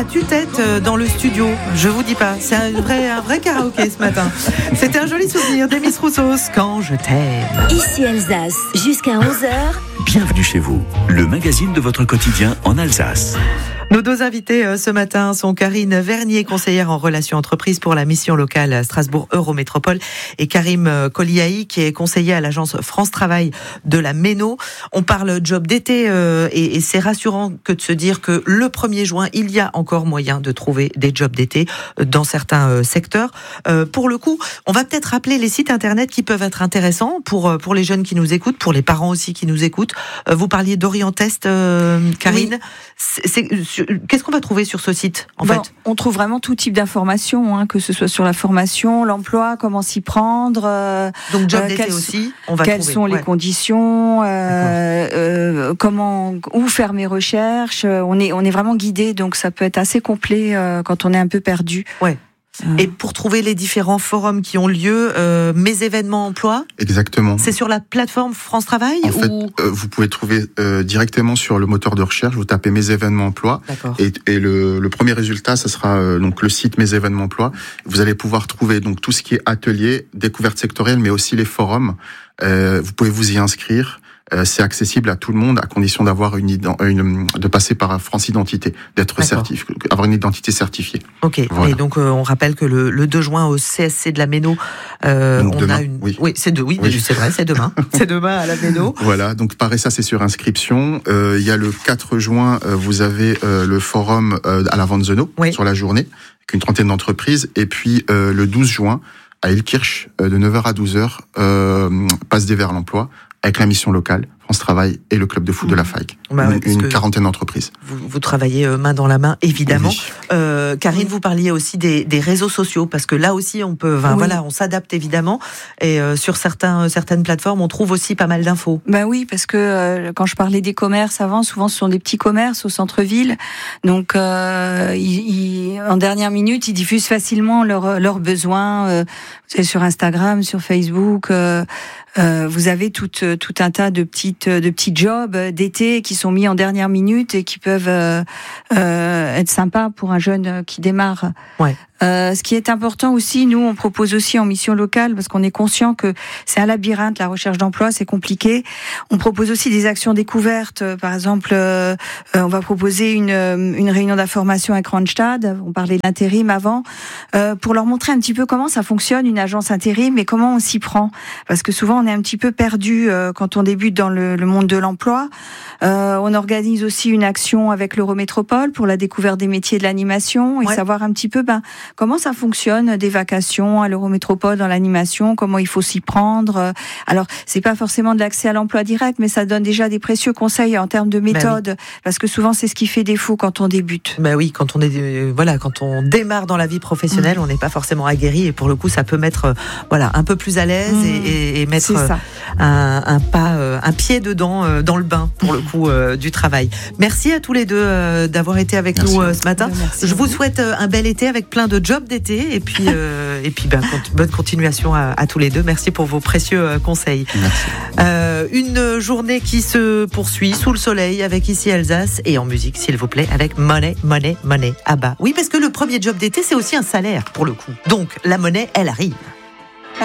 à tue-tête dans le studio. Je vous dis pas, c'est un vrai karaoké ce matin. C'était un joli souvenir d'Emis Roussos, Quand je t'aime. Ici Alsace, jusqu'à 11h. Bienvenue chez vous, le magazine de votre quotidien en Alsace. Nos deux invités ce matin sont Karine Vernier, conseillère en relations entreprises pour la mission locale Strasbourg Eurométropole, et Karim Koliaï, qui est conseiller à l'agence France Travail de la Méno. On parle job d'été et c'est rassurant que de se dire que le 1er juin, il y a encore moyen de trouver des jobs d'été dans certains secteurs. Pour le coup, on va peut-être rappeler les sites internet qui peuvent être intéressants pour les jeunes qui nous écoutent, pour les parents aussi qui nous écoutent. Vous parliez d'Orientest, Karine. Oui. Qu'est-ce qu'on va trouver sur ce site, en fait ? On trouve vraiment tout type d'informations, que ce soit sur la formation, l'emploi, comment s'y prendre. Donc job d'été aussi, on va quelles trouver. Sont les conditions, où faire mes recherches. On est vraiment guidé, donc ça peut être assez complet quand on est un peu perdu. Ouais. Et pour trouver les différents forums qui ont lieu, mes événements emploi. Exactement. C'est sur la plateforme France Travail en fait, vous pouvez trouver directement sur le moteur de recherche. Vous tapez mes événements emploi. D'accord. Et le premier résultat, ça sera donc le site mes événements emploi. Vous allez pouvoir trouver donc tout ce qui est atelier, découverte sectorielle, mais aussi les forums. Vous pouvez vous y inscrire. C'est accessible à tout le monde à condition d'avoir de passer par France Identité, d'être certifié, avoir une identité certifiée. Ok. Voilà. Et donc on rappelle que le 2 juin au CSC de la Méno, on demain, a une. Oui, c'est c'est vrai, c'est demain. C'est demain à la Méno. Voilà. Donc pareil, ça c'est sur inscription. Il y a le 4 juin, vous avez le forum à la Vente Zeno sur la journée, avec une trentaine d'entreprises, et puis le 12 juin à Ilkirch de 9h à 12h, passe des vers l'emploi. Avec la mission locale, France Travail et le club de foot de la FAIC. Une quarantaine d'entreprises. Vous travaillez main dans la main, évidemment. Oui. Karine, vous parliez aussi des réseaux sociaux, parce que là aussi, on peut, on s'adapte évidemment. Et sur certaines plateformes, on trouve aussi pas mal d'infos. Oui, parce que quand je parlais des commerces avant, souvent ce sont des petits commerces au centre-ville. Donc, en dernière minute, ils diffusent facilement leurs besoins. C'est sur Instagram, sur Facebook. Vous avez tout un tas de petits jobs d'été qui sont mis en dernière minute et qui peuvent être sympas pour un jeune qui démarre. Ouais. Ce qui est important aussi, nous, on propose aussi en mission locale, parce qu'on est conscient que c'est un labyrinthe, la recherche d'emploi, c'est compliqué. On propose aussi des actions découvertes. Par exemple, on va proposer une réunion d'information avec Randstad. On parlait de l'intérim avant, pour leur montrer un petit peu comment ça fonctionne, une agence intérim, et comment on s'y prend. Parce que souvent, on est un petit peu perdu quand on débute dans le monde de l'emploi. On organise aussi une action avec l'Eurométropole pour la découverte des métiers de l'animation et savoir un petit peu comment ça fonctionne, des vacations à l'Eurométropole dans l'animation, comment il faut s'y prendre. Alors, c'est pas forcément de l'accès à l'emploi direct, mais ça donne déjà des précieux conseils en termes de méthode, parce que souvent c'est ce qui fait défaut quand on débute. Oui, quand on démarre dans la vie professionnelle, on n'est pas forcément aguerri, et pour le coup, ça peut mettre un peu plus à l'aise et mettre un pied dedans dans le bain pour le coup du travail. Merci à tous les deux d'avoir été avec nous ce matin. Je vous souhaite un bel été avec plein de jobs d'été, et puis bonne continuation à tous les deux. Merci pour vos précieux conseils. Une journée qui se poursuit sous le soleil avec Ici Alsace, et en musique s'il vous plaît avec Money, Money, Money. Oui, parce que le premier job d'été c'est aussi un salaire pour le coup. Donc la monnaie, elle arrive.